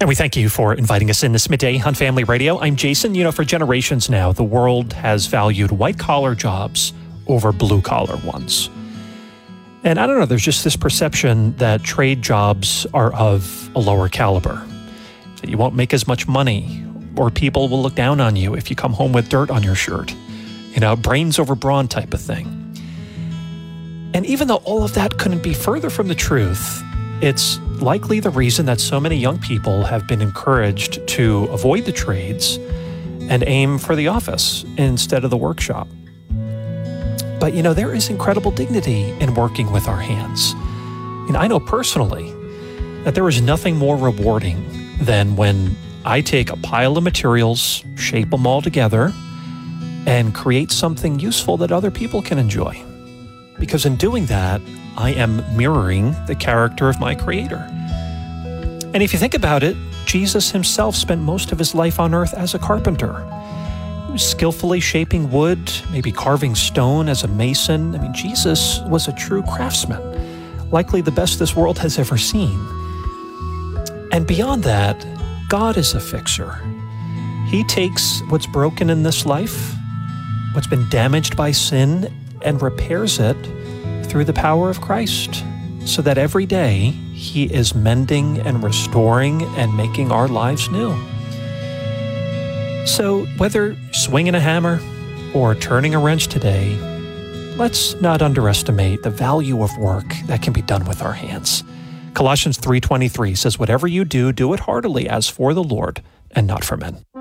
And we thank you for inviting us in this midday on Family Radio. I'm Jason. For generations now, the world has valued white-collar jobs over blue-collar ones. And I don't know, there's just this perception that trade jobs are of a lower caliber, that you won't make as much money, or people will look down on you if you come home with dirt on your shirt. Brains over brawn type of thing. And even though all of that couldn't be further from the truth, it's likely the reason that so many young people have been encouraged to avoid the trades and aim for the office instead of the workshop. But there is incredible dignity in working with our hands. I know personally that there is nothing more rewarding than when I take a pile of materials, shape them all together, and create something useful that other people can enjoy. Because in doing that, I am mirroring the character of my Creator. And if you think about it, Jesus himself spent most of his life on earth as a carpenter. He was skillfully shaping wood, maybe carving stone as a mason. Jesus was a true craftsman, likely the best this world has ever seen. And beyond that, God is a fixer. He takes what's broken in this life, what's been damaged by sin, and repairs it through the power of Christ, so that every day he is mending and restoring and making our lives new. So whether swinging a hammer or turning a wrench today, let's not underestimate the value of work that can be done with our hands. Colossians 3:23 says, "Whatever you do, do it heartily as for the Lord and not for men."